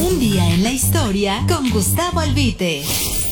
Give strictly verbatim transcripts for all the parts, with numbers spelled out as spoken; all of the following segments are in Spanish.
Un día en la historia con Gustavo Albite.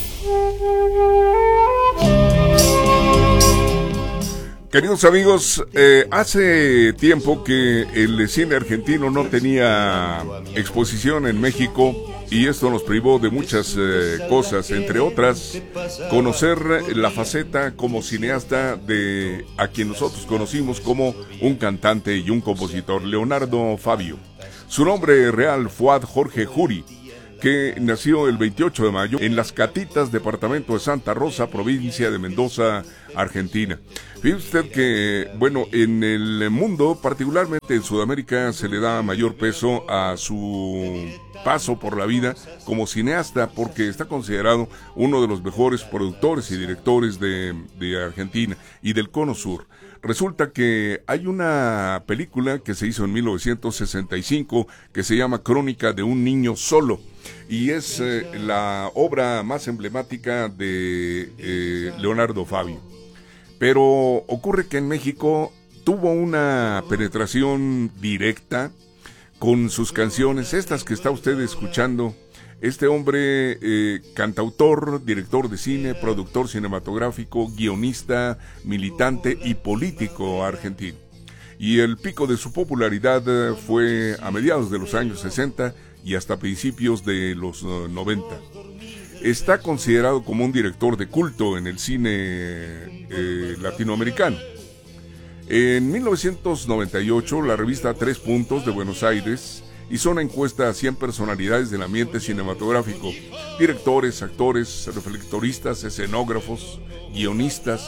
Queridos amigos, eh, hace tiempo que el cine argentino no tenía exposición en México y esto nos privó de muchas eh, cosas, entre otras, conocer la faceta como cineasta de a quien nosotros conocimos como un cantante y un compositor, Leonardo Fabio. Su nombre real, Fuad Jorge Juri, que nació el veintiocho de mayo en Las Catitas, departamento de Santa Rosa, provincia de Mendoza, Argentina. Fíjese usted que, bueno, en el mundo, particularmente en Sudamérica, se le da mayor peso a su paso por la vida como cineasta, porque está considerado uno de los mejores productores y directores de, de Argentina y del Cono Sur. Resulta que hay una película que se hizo en mil novecientos sesenta y cinco que se llama Crónica de un niño solo, y es eh, la obra más emblemática de eh, Leonardo Fabio. Pero ocurre que en México tuvo una penetración directa con sus canciones, estas que está usted escuchando. Este hombre, eh, cantautor, director de cine, productor cinematográfico, guionista, militante y político argentino. Y el pico de su popularidad eh, fue a mediados de los años sesenta y hasta principios de los uh, noventa. Está considerado como un director de culto en el cine eh, latinoamericano. En mil novecientos noventa y ocho, la revista Tres Puntos de Buenos Aires hizo una encuesta a cien personalidades del ambiente cinematográfico: directores, actores, reflectoristas, escenógrafos, guionistas,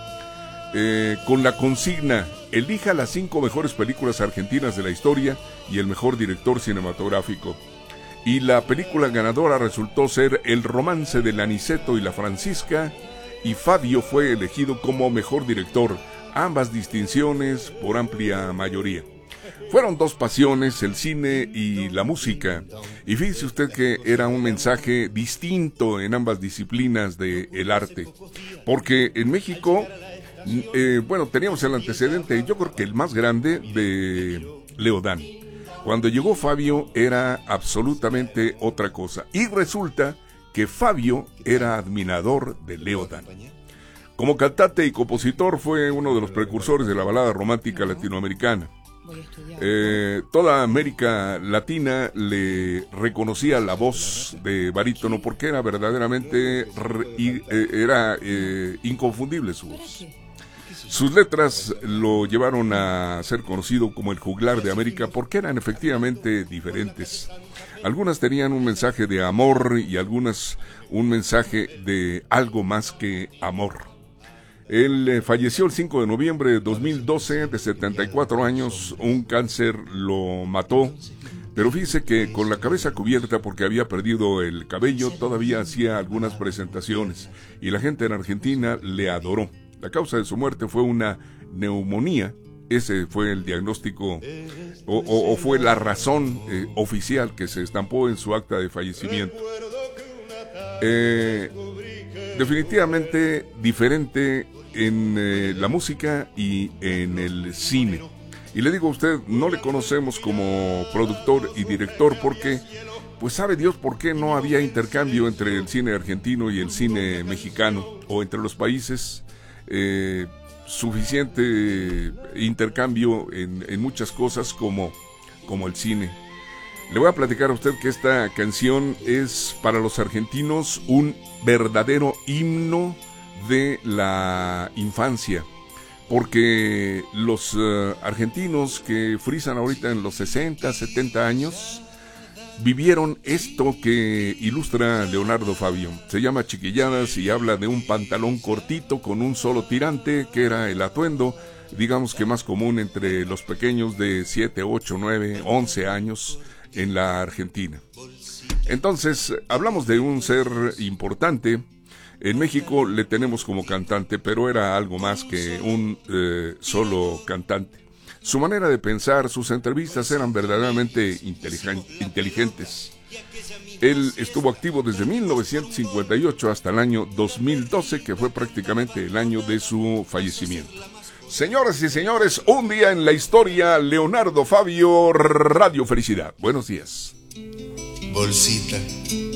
eh, con la consigna: elija las cinco mejores películas argentinas de la historia y el mejor director cinematográfico. Y la película ganadora resultó ser El romance del Aniceto y la Francisca, y Fabio fue elegido como mejor director, ambas distinciones por amplia mayoría. Fueron dos pasiones, el cine y la música, y fíjese usted que era un mensaje distinto en ambas disciplinas del arte, porque en México, eh, bueno, teníamos el antecedente, yo creo que el más grande, de Leodán. Cuando llegó Fabio era absolutamente otra cosa, y resulta que Fabio era admirador de Leodán. Como cantante y compositor fue uno de los precursores de la balada romántica latinoamericana. Eh, toda América Latina le reconocía la voz de barítono porque era verdaderamente re, eh, era eh, inconfundible su voz. Sus letras lo llevaron a ser conocido como el juglar de América porque eran efectivamente diferentes. Algunas tenían un mensaje de amor y algunas un mensaje de algo más que amor. Él eh, falleció el cinco de noviembre de dos mil doce, de setenta y cuatro años, un cáncer lo mató, pero fíjese que con la cabeza cubierta porque había perdido el cabello, todavía hacía algunas presentaciones y la gente en Argentina le adoró. La causa de su muerte fue una neumonía, ese fue el diagnóstico o, o, o fue la razón eh, oficial que se estampó en su acta de fallecimiento. Eh... Definitivamente diferente en eh, la música y en el cine. Y le digo a usted, no le conocemos como productor y director porque, pues sabe Dios por qué no había intercambio entre el cine argentino y el cine mexicano, o entre los países, eh, suficiente intercambio en, en muchas cosas como, como el cine. Le voy a platicar a usted que esta canción es para los argentinos un verdadero himno de la infancia, porque los uh, argentinos que frisan ahorita en los sesenta, setenta años vivieron esto que ilustra Leonardo Fabio. Se llama Chiquilladas y habla de un pantalón cortito con un solo tirante, que era el atuendo, digamos que más común entre los pequeños de siete, ocho, nueve, once años en la Argentina. Entonces, hablamos de un ser importante. En México le tenemos como cantante, pero era algo más que un eh, solo cantante. Su manera de pensar, sus entrevistas eran verdaderamente inteligentes. Él estuvo activo desde mil novecientos cincuenta y ocho hasta el año dos mil doce, que fue prácticamente el año de su fallecimiento. Señoras y señores, un día en la historia, Leonardo Fabio, Radio Felicidad. Buenos días. bolsita.